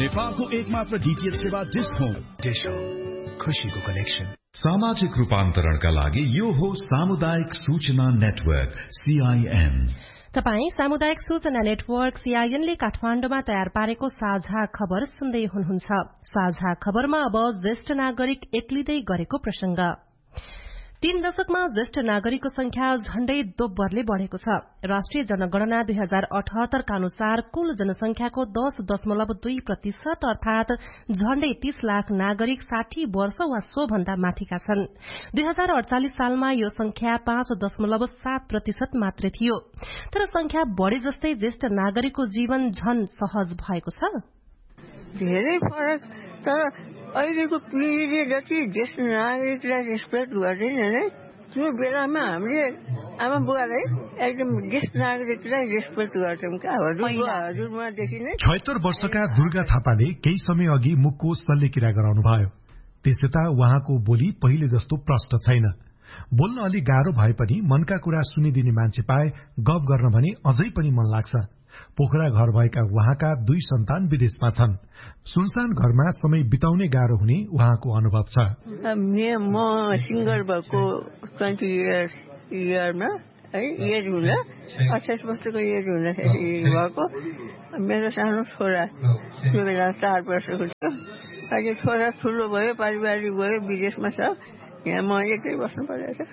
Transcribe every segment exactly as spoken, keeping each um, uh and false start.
नेपालको एकमात्र डीटीएच सेवा डिश होम। डिश होम, खुशीको कनेक्सन। सामाजिक रूपान्तरणका लागि यो हो सामुदायिक सूचना नेटवर्क सीआईएन। तपाई सामुदायिक सूचना नेटवर्क सीआईएन ले काठमाण्डुमा तयार पारेको साझा खबर सुन्दै हुनुहुन्छ। साझा खबरमा अब ज्येष्ठ नागरिक एक्लिँदै गरेको प्रसंग। तीन दशकमा ज्येष्ठ नागरिकको संख्या झण्डै दोब्बरले बढ़ेको छ। राष्ट्रिय जनगणना दुई हजार अठहत्तरका अनुसार कुल जनसंख्याको दस दशमलव दुई प्रतिशत अर्थात झण्डै तीस लाख नागरिक साठी वर्ष वा सो भन्दा माथिका छन्। दुई हजार अडचालिस सालमा यो संख्या पाँच दशमलव सात प्रतिशत मात्रै थियो। तर संख्या बढ़े जस्तै ज्येष्ठ नागरिकको जीवन झन सहज भएको छ। धेरै फरक तर अहिलेको पिँढीले जति ज्येष्ठ नागरिकलाई रेस्पेक्ट गर्दैन नै त्यो बेलामा हामीले आमा बुवालाई एकदम ज्येष्ठ नागरिकलाई रेस्पेक्ट गर्छौं। क्या हजुरदेखि नै छयत्तर वर्षका दुर्गा थापाले केही समय अघि मुखको शल्यक्रिया गराउनु भयो। त्यसैता उहाँको बोली पहिले जस्तो प्रष्ट छैन। बोल्न अलि गाह्रो भए पनि मनका कुरा सुनिदिने मान्छे पाए गफ गर्न भने अझै पनि मन लाग्छ। पोखरा घर भएका उहाँका दुई सन्तान विदेशमा छन्। सुनसान घरमा समय बिताउने गाह्रो हुने उहाँको अनुभव छ। म सिंगल भएको ट्वेन्टी इयर्स इयरमा है एज हुँदा अठाइस वर्षको एज हुँदाखेरि भएको मेरो सानो छोरा त्यो बेला चार वर्षको थियो। अहिले छोरा ठुलो भयो, पारिवारिक भयो, विदेशमा छ। यहाँ म एक्लै बस्नु परेको छ।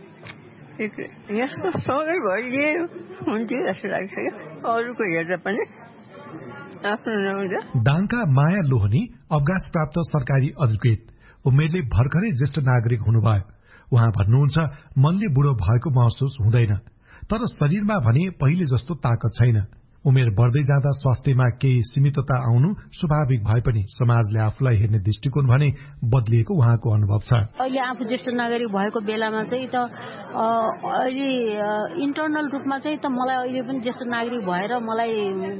यस्तो सँगै भइदिए हुन्थ्यो जस्तो लाग्छ क्या अरूको हेर्दा पनि आफ्नो नहुँदा। दाङका माया लोहनी अवकाश प्राप्त सरकारी अधिकृत उमेरले भर्खरै ज्येष्ठ नागरिक हुनुभयो। उहाँ भन्नुहुन्छ मनले बुढो भएको महसुस हुँदैन, तर शरीरमा भने पहिले जस्तो ताकत छैन। उमेर बढ्दै जाँदा स्वास्थ्यमा केही सीमितता आउनु स्वाभाविक भए पनि समाजले आफूलाई हेर्ने दृष्टिकोण भने बदलिएको उहाँको अनुभव छ। अहिले आफू ज्येष्ठ नागरिक भएको बेलामा चाहिँ त अहिले इन्टरनल रूपमा चाहिँ त मलाई अहिले पनि ज्येष्ठ नागरिक भएर मलाई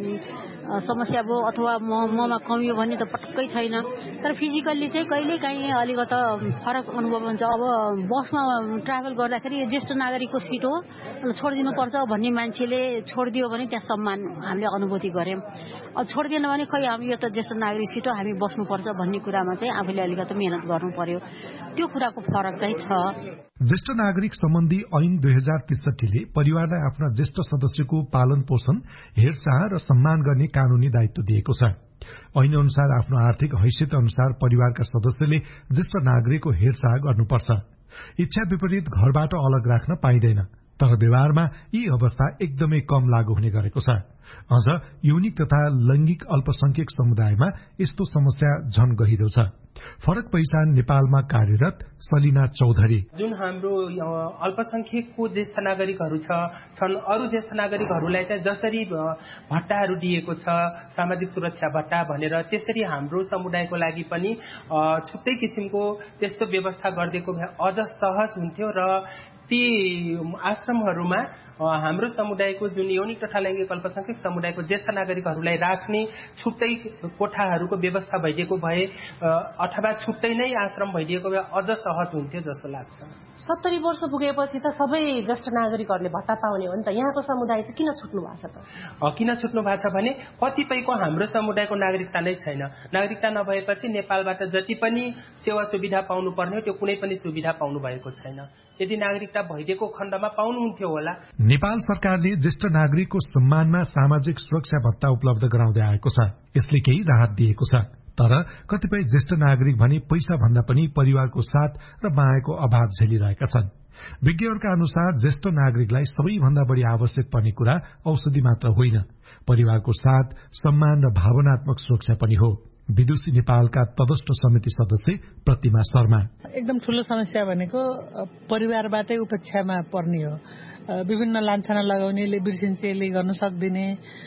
समस्या भयो अथवा म ममा कमी हो भन्ने त पटक्कै छैन। तर फिजिकल्ली चाहिँ कहिले काहीँ अलिकता फरक अनुभव हुन्छ। अब बसमा ट्राभल गर्दाखेरि ज्येष्ठ नागरिकको सिट हो छोडिदिनु पर्छ भन्ने मान्छेले छोडिदियो भने त्यहाँ सम्मान हामीले अनुभूति गर्यौं। अब छोडिदिएन भने खै हामी यो त ज्येष्ठ नागरिक सिट हो हामी बस्नुपर्छ भन्ने कुरामा चाहिँ आफूले अलिकति मेहनत गर्नु पर्यो। त्यो कुराको फरक चाहिँ छ। ज्येष्ठ नागरिक सम्बन्धी ऐन दुई हजार त्रिसठीले परिवारलाई आफ्ना ज्येष्ठ सदस्यको पालन पोषण, हेरचाह र सम्मान गर्ने कानूनी दायित्व दिएको छ। ऐन अनुसार आफ्नो आर्थिक हैसियत अनुसार परिवारका सदस्यले ज्येष्ठ नागरिकको हेरचाह गर्नुपर्छ। इच्छा विपरीत घरबाट अलग राख्न पाइँदैन। तर व्यवहारमा यी अवस्था एकदमै कम लागू हुने गरेको छ। अझ यौनिक तथा लैंगिक अल्पसंख्यक समुदायमा यस्तो समस्या झन गहिरो छ। फरक पहिचान नेपालमा कार्यरत सलिना चौधरी जुन हाम्रो अल्पसंख्यकको ज्येष्ठ नागरिकहरू छ छन् अरू ज्येष्ठ नागरिकहरूलाई चाहिँ जसरी भत्ताहरू दिएको छ सामाजिक सुरक्षा भत्ता भनेर त्यसरी हाम्रो समुदायको लागि पनि छुट्टै किसिमको त्यस्तो व्यवस्था गरिदिएको भए अझ सहज हुन्थ्यो र ती आश्रमहरूमा हाम्रो समुदायको जुन यौनिक तथा लैंगिक अल्पसंख्यक समुदायको ज्येष्ठ नागरिकहरूलाई राख्ने छुट्टै कोठाहरूको व्यवस्था भइदिएको भए अथवा छुट्टै नै आश्रम भइदिएको भए अझ सहज हुन्थ्यो जस्तो लाग्छ। सत्तरी वर्ष पुगेपछि त सबै ज्येष्ठ नागरिकहरूले भत्ता पाउने हो नि त। यहाँको समुदाय चाहिँ किन छुट्नु भएको छ त? किन छुट्नु भएको छ भने कतिपयको हाम्रो समुदायको नागरिकता नै छैन। नागरिकता नभएपछि नेपालबाट जति पनि सेवा सुविधा पाउनु पर्ने हो त्यो कुनै पनि सुविधा पाउनु भएको छैन। यदि नागरिकता भइदिएको खण्डमा पाउनुहुन्थ्यो होला। नेपाल सरकारले ज्येष्ठ नागरिकको सम्मानमा सामाजिक सुरक्षा भत्ता उपलब्ध गराउँदै आएको छ। यसले केही राहत दिएको छ। तर कतिपय ज्येष्ठ नागरिक भने पैसा भन्दा पनि परिवारको साथ र मायाको अभाव झेलिरहेका छन्। विज्ञहरूका अनुसार ज्येष्ठ नागरिकलाई सबैभन्दा बढी आवश्यक पर्ने कुरा औषधि मात्र होइन, परिवारको साथ, सम्मान र भावनात्मक सुरक्षा पनि हो। विदुषी नेपालका तदस्थ समिति सदस्य प्रतिमा शर्मा एकदम ठूलो समस्या भनेको परिवारबाटै उपेक्षामा पर्ने हो। विभिन्न लान्छना लगाउनेले बिर्सिन्छेले गर्न सक्दिने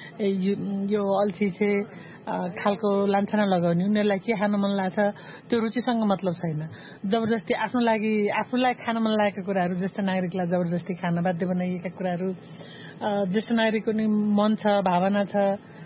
यो अल्छी छे खालको लान्छना लगाउने उनीहरूलाई के खान मन लाग्छ त्यो रुचिसँग मतलब छैन। जबरजस्ती आफ्नो लागि आफूलाई खान मन लागेका कुराहरू ज्येष्ठ नागरिकलाई जबरजस्ती खान बाध्य बनाइएका कुराहरू ज्येष्ठ नागरिकको नि मन छ, भावना छ,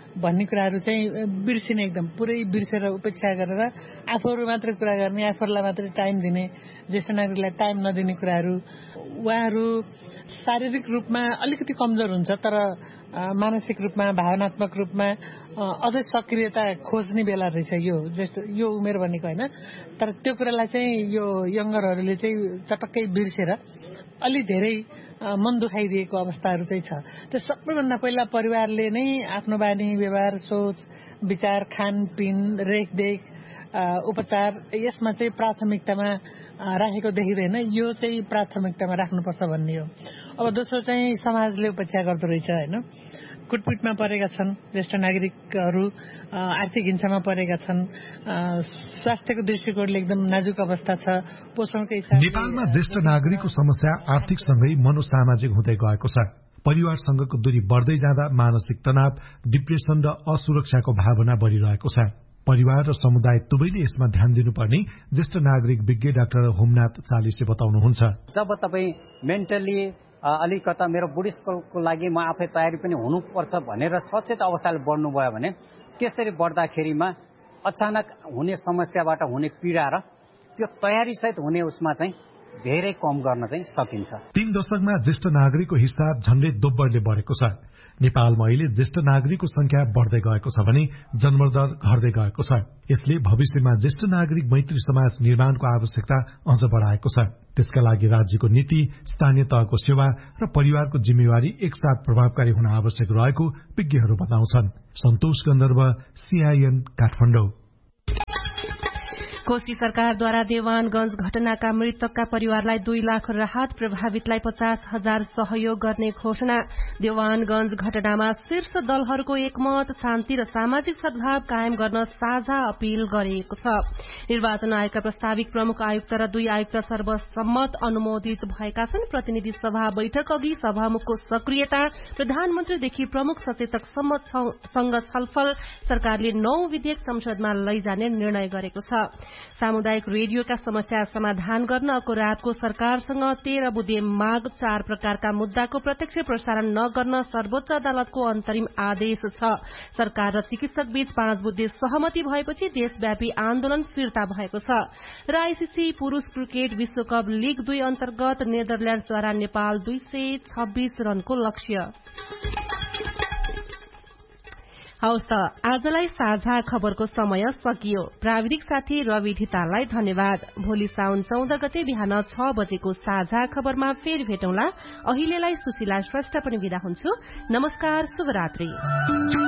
भन्ने कुराहरू चाहिँ बिर्सिने, एकदम पुरै बिर्सेर उपेक्षा गरेर आफूहरू मात्रै कुरा गर्ने, आफूहरूलाई मात्रै टाइम दिने, ज्येष्ठ नागरिकलाई टाइम नदिने कुराहरू। उहाँहरू शारीरिक रूपमा अलिकति कमजोर हुन्छ तर मानसिक रूपमा, भावनात्मक रूपमा अझै सक्रियता खोज्ने बेला रहेछ यो जस्तो यो उमेर भनेको होइन। तर त्यो कुरालाई चाहिँ यो यङ्गरहरूले चाहिँ चटक्कै बिर्सेर अलि धेरै मन दुखाइदिएको अवस्थाहरू चाहिँ छ। त्यो सबैभन्दा पहिला परिवारले नै आफ्नो बानी व्यवहार, सोच विचार, खानपिन, रेखदेख, उपचार यसमा चाहिँ प्राथमिकतामा राखेको देखिँदैन। यो चाहिँ प्राथमिकतामा राख्नुपर्छ भन्ने हो। अब दोस्रो चाहिँ समाजले उपेक्षा गर्दो रहेछ होइन। कुटपिटमा परेका छन् ज्येष्ठ नागरिकहरू, आर्थिक हिंसामा परेका छन्, स्वास्थ्यको दृष्टिकोणले एकदम नाजुक अवस्था छ, पोषणको हिसाबले। नेपालमा ज्येष्ठ नागरिकको समस्या आर्थिकसँगै मनोसामाजिक हुँदै गएको छ। परिवारसँगको दूरी बढ्दै जाँदा मानसिक तनाव, डिप्रेसन र असुरक्षाको भावना बढिरहेको छ। परिवार र समुदाय दुवैले यसमा ध्यान दिनुपर्ने ज्येष्ठ नागरिक विज्ञ डाक्टर होमनाथ चालिसले बताउनुहुन्छ। जब तपाईँ मेन्टली अलिकता मेरो बुढेसकालको लागि म आफै तयारी पनि हुनुपर्छ भनेर सचेत अवस्थाले बढ्नुभयो भने त्यसरी बढ्दाखेरिमा अचानक हुने समस्याबाट हुने पीडा र त्यो तयारीसहित हुने उसमा चाहिँ धेरै कम गर्न चाहिँ सकिन्छ। तीन दशकमा ज्येष्ठ नागरिकको हिस्सा झण्डै दोब्बरले बढेको छ। नेपालमा अहिले ज्येष्ठ नागरिकको संख्या बढ्दै गएको छ भने जन्मदर घट्दै गएको छ। यसले भविष्यमा ज्येष्ठ नागरिक मैत्री समाज निर्माणको आवश्यकता अझ बढाएको छ। त्यसका लागि राज्यको नीति, स्थानीय तहको सेवा र परिवारको जिम्मेवारी एकसाथ प्रभावकारी हुन आवश्यक रहेको विज्ञहरू बताउँछन्। सन्तोष गन्धर्व, सीआईएन, काठमाडौँ। कोशी सरकारद्वारा देवानगंज घटनाका मृतकका परिवारलाई दुई लाख राहत, प्रभावितलाई पचास हजार सहयोग गर्ने घोषणा। देवानगंज घटनामा शीर्ष दलहरूको एकमत, शान्ति र सामाजिक सद्भाव कायम गर्न साझा अपील गरिएको छ। निर्वाचन आयोगका प्रस्ताविक प्रमुख आयुक्त र दुई आयुक्त सर्वसम्मत अनुमोदित भएका छन्। प्रतिनिधि सभा बैठक अघि सभामुखको सक्रियता, प्रधानमन्त्रीदेखि प्रमुख सचेतकसम्मसँग छलफल, सरकारले नौ विधेयक संसदमा लैजाने निर्णय गरेको छ। सामुदायिक रेडियोका समस्या समाधान गर्न अकोराबको सरकारसँग तेह्र बुँदे माग, चार प्रकारका मुद्दाको प्रत्यक्ष प्रसारण नगर्न सर्वोच्च अदालतको अन्तरिम आदेश छ। सरकार र चिकित्सक बीच पाँच बुँदे सहमति भएपछि देशव्यापी आन्दोलन फिर्ता भएको छ। र आईसीसी पुरूष क्रिकेट विश्वकप लीग दुई अन्तर्गत नेदरल्याण्डद्वारा नेपाल दुई सय छब्बीस रनको लक्ष्य। हवस् त आजलाई साझा खबरको समय सकियो। प्राविधिक साथी रवि धिताललाई धन्यवाद। भोलि साउन चौध गते बिहान छ बजेको साझा खबरमा फेरि भेटौँला। अहिलेलाई सुशीला श्रेष्ठ पनि विदा हुन्छु। नमस्कार, शुभरात्री।